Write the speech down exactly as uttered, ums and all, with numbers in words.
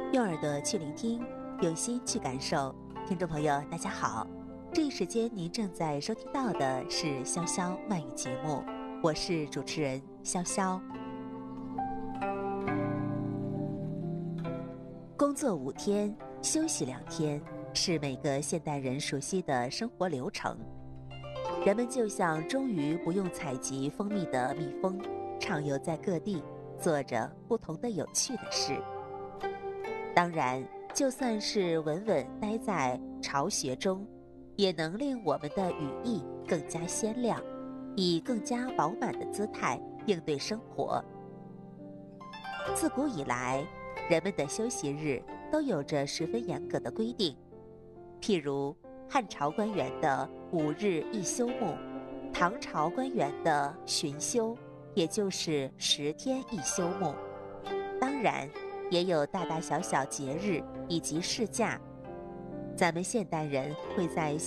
用耳朵去聆听，用心去感受。听众朋友大家好，这一时间您正在收听到的是潇潇慢语节目，我是主持人潇潇。工作五天，休息两天，是每个现代人熟悉的生活流程。人们就像终于不用采集蜂蜜的蜜蜂，畅游在各地，做着不同的有趣的事。当然，就算是稳稳待在巢穴中，也能令我们的羽翼更加鲜亮，以更加饱满的姿态应对生活。自古以来，人们的休息日都有着十分严格的规定，譬如汉朝官员的五日一休沐，唐朝官员的旬休，也就是十天一休沐。当然，也有大大小小节日以及事假。咱们现代人会在